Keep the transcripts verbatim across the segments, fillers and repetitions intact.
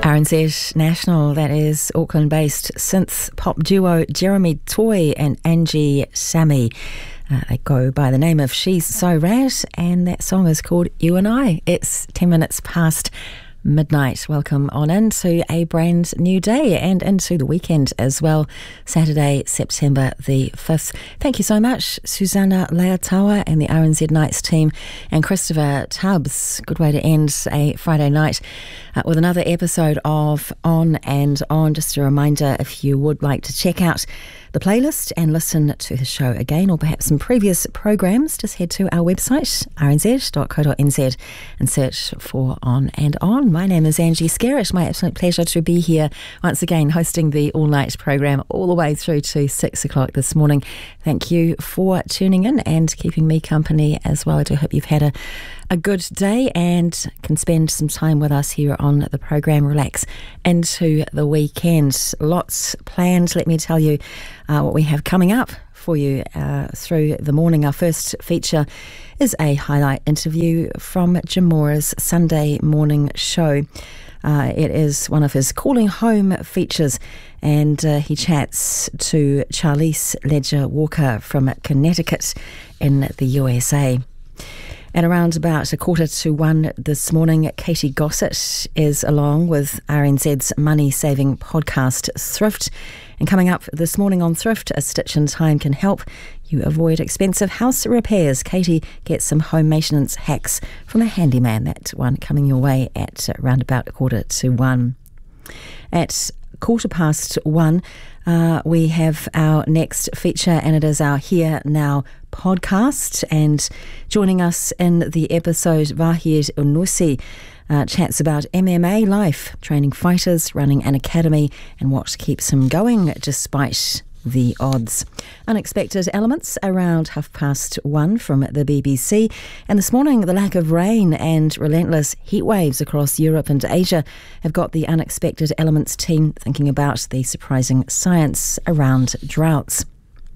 R N Z National, that is Auckland-based synth pop duo Jeremy Toy and Angie Sammy. Uh, they go by the name of She's So Rad, and that song is called You and I. It's ten minutes past midnight. Welcome on into a brand new day and into the weekend as well. Saturday, September the fifth. Thank you so much, Susanna Leatawa and the R N Z Nights team, and Christopher Tubbs. Good way to end a Friday night uh, with another episode of On and On. Just a reminder, if you would like to check out the playlist and listen to the show again, or perhaps some previous programs, just head to our website, r n z dot co dot n z, and search for On and On. My name is Angie Skerritt. My absolute pleasure to be here once again, hosting the all-night program all the way through to six o'clock this morning. Thank you for tuning in and keeping me company as well. I do hope you've had a a good day and can spend some time with us here on the program. Relax into the weekend. Lots planned. Let me tell you uh, what we have coming up for you uh, through the morning. Our first feature is a highlight interview from Jim Mora's Sunday morning show. Uh, it is one of his Calling Home features, and uh, he chats to Charlize Ledger Walker from Connecticut in the U S A. At around about a quarter to one this morning, Katie Gossett is along with R N Z's money-saving podcast, Thrift. And coming up this morning on Thrift, a stitch in time can help you avoid expensive house repairs. Katie gets some home maintenance hacks from a handyman. That one coming your way at around about a quarter to one. At quarter past one, uh, we have our next feature, and it is our Here Now podcast. And joining us in the episode, Vahid Unusi uh, chats about M M A life, training fighters, running an academy, and what keeps him going despite the odds. Unexpected elements around half past one from the B B C. And this morning, the lack of rain and relentless heat waves across Europe and Asia have got the Unexpected Elements team thinking about the surprising science around droughts.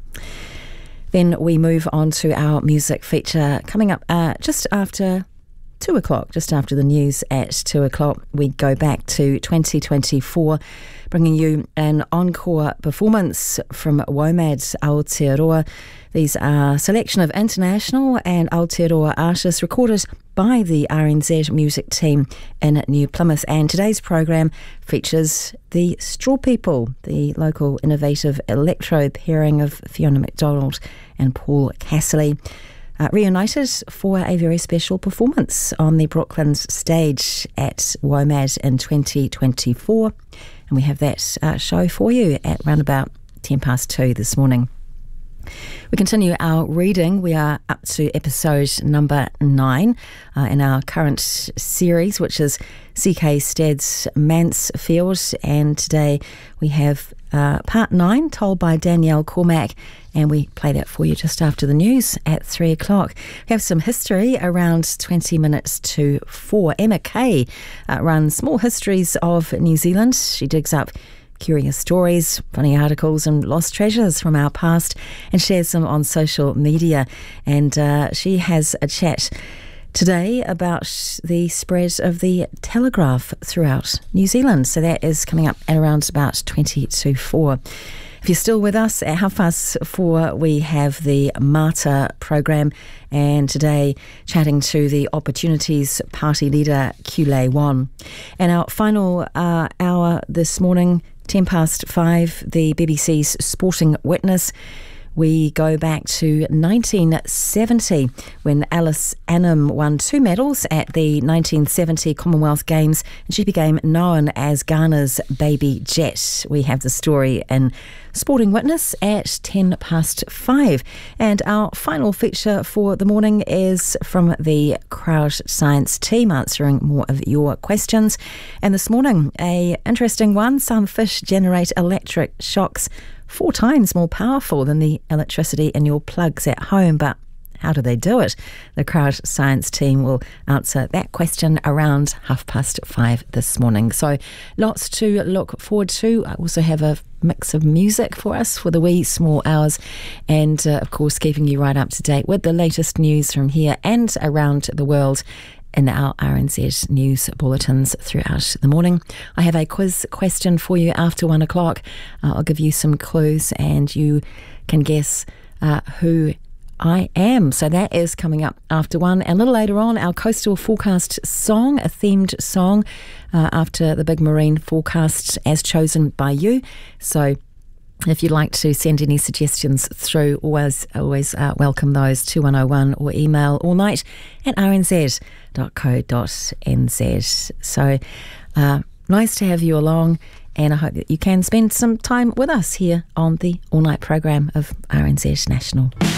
Then we move on to our music feature coming up uh, just after two o'clock, just after the news at two o'clock. We go back to twenty twenty-four, bringing you an encore performance from WOMAD Aotearoa. These are a selection of international and Aotearoa artists recorded by the R N Z music team in New Plymouth. And today's program features the Straw People, the local innovative electro pairing of Fiona MacDonald and Paul Casserly, Uh, reunited for a very special performance on the Brooklands stage at WOMAD in twenty twenty-four. And we have that uh, show for you at round about ten past two this morning. We continue our reading. We are up to episode number nine uh, in our current series, which is C K Stead's Mansfield. And today we have uh, part nine, told by Danielle Cormack, and we play that for you just after the news at three o'clock. We have some history around twenty minutes to four. Emma Kay uh, runs More Histories of New Zealand. She digs up curious stories, funny articles and lost treasures from our past and shares them on social media. And uh, she has a chat today about the spread of the telegraph throughout New Zealand. So that is coming up at around about twenty to four. If you're still with us, at half past four, we have the Marta program, and today chatting to the Opportunities Party leader, Kule Wan. And our final uh, hour this morning, ten past five, the B B C's Sporting Witness. We go back to nineteen seventy when Alice Annam won two medals at the nineteen seventy Commonwealth Games, and she became known as Ghana's Baby Jet. We have the story in Sporting Witness at ten past five. And our final feature for the morning is from the Crowd Science team, answering more of your questions. And this morning, a interesting one. Some fish generate electric shocks four times more powerful than the electricity in your plugs at home, but how do they do it? The Crowd Science team will answer that question around half past five this morning. So lots to look forward to. I also have a mix of music for us for the wee small hours, and uh, of course keeping you right up to date with the latest news from here and around the world in our R N Z news bulletins throughout the morning. I have a quiz question for you after one o'clock. Uh, I'll give you some clues and you can guess uh, who I am. So that is coming up after one. And a little later on, our coastal forecast song, a themed song uh, after the big marine forecast as chosen by you. So if you'd like to send any suggestions through, always always uh, welcome those, two one oh one, or email all night at r n z dot co dot n z. So uh, nice to have you along, and I hope that you can spend some time with us here on the all night program of R N Z National.